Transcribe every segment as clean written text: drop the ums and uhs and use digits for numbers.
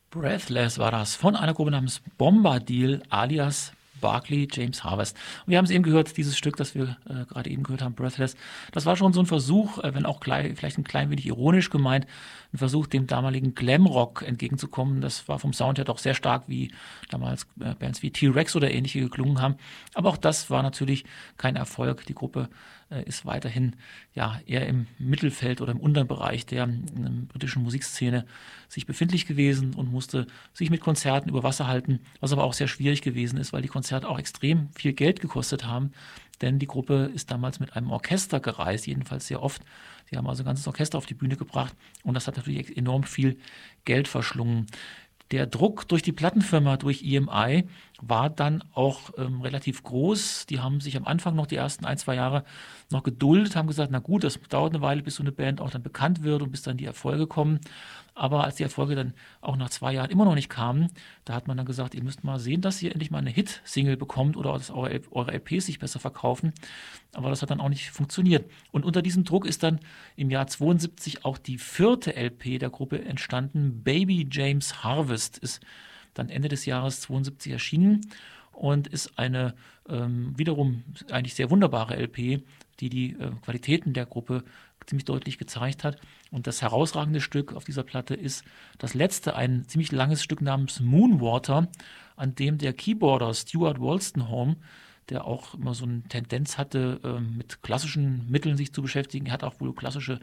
Breathless war das von einer Gruppe namens Bombadil alias Barclay James Harvest. Und wir haben es eben gehört, dieses Stück, das wir gerade eben gehört haben, Breathless, das war schon so ein Versuch, wenn auch vielleicht ein klein wenig ironisch gemeint, ein Versuch, dem damaligen Glamrock entgegenzukommen. Das war vom Sound her doch sehr stark, wie damals Bands wie T-Rex oder ähnliche geklungen haben. Aber auch das war natürlich kein Erfolg. Die Gruppe ist weiterhin ja eher im Mittelfeld oder im unteren Bereich der britischen Musikszene sich befindlich gewesen und musste sich mit Konzerten über Wasser halten, was aber auch sehr schwierig gewesen ist, weil die Konzerte auch extrem viel Geld gekostet haben, denn die Gruppe ist damals mit einem Orchester gereist, jedenfalls sehr oft. Sie haben also ein ganzes Orchester auf die Bühne gebracht und das hat natürlich enorm viel Geld verschlungen. Der Druck durch die Plattenfirma, durch EMI, war dann auch relativ groß. Die haben sich am Anfang noch die ersten 1, 2 Jahre noch geduldet, haben gesagt, na gut, das dauert eine Weile, bis so eine Band auch dann bekannt wird und bis dann die Erfolge kommen. Aber als die Erfolge dann auch nach 2 Jahren immer noch nicht kamen, da hat man dann gesagt, ihr müsst mal sehen, dass ihr endlich mal eine Hit-Single bekommt oder dass eure LPs sich besser verkaufen. Aber das hat dann auch nicht funktioniert. Und unter diesem Druck ist dann im Jahr 72 auch die 4. LP der Gruppe entstanden. Baby James Harvest ist dann Ende des Jahres 72 erschienen und ist eine wiederum eigentlich sehr wunderbare LP, die die Qualitäten der Gruppe ziemlich deutlich gezeigt hat. Und das herausragende Stück auf dieser Platte ist das letzte, ein ziemlich langes Stück namens Moonwater, an dem der Keyboarder Stuart Wolstenholme, der auch immer so eine Tendenz hatte, mit klassischen Mitteln sich zu beschäftigen. Er hat auch wohl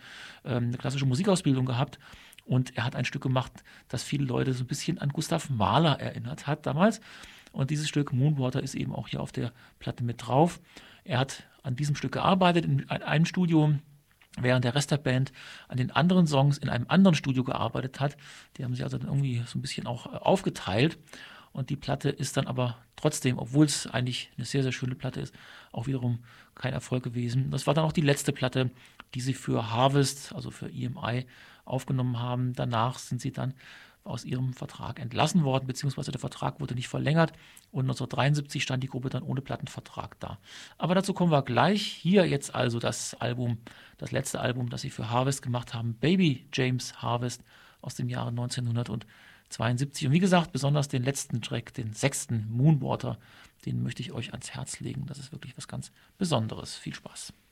eine klassische Musikausbildung gehabt. Und er hat ein Stück gemacht, das viele Leute so ein bisschen an Gustav Mahler erinnert hat damals. Und dieses Stück Moonwater ist eben auch hier auf der Platte mit drauf. Er hat an diesem Stück gearbeitet in einem Studio, während der Rest der Band an den anderen Songs in einem anderen Studio gearbeitet hat. Die haben sich also dann irgendwie so ein bisschen auch aufgeteilt. Und die Platte ist dann aber trotzdem, obwohl es eigentlich eine sehr, sehr schöne Platte ist, auch wiederum kein Erfolg gewesen. Das war dann auch die letzte Platte, die sie für Harvest, also für EMI, aufgenommen haben. Danach sind sie dann aus ihrem Vertrag entlassen worden, beziehungsweise der Vertrag wurde nicht verlängert und 1973 stand die Gruppe dann ohne Plattenvertrag da. Aber dazu kommen wir gleich. Hier jetzt also das letzte Album, das sie für Harvest gemacht haben, Baby James Harvest aus dem Jahre 1972. Und wie gesagt, besonders den letzten Track, den 6. Moonwater, den möchte ich euch ans Herz legen. Das ist wirklich was ganz Besonderes. Viel Spaß.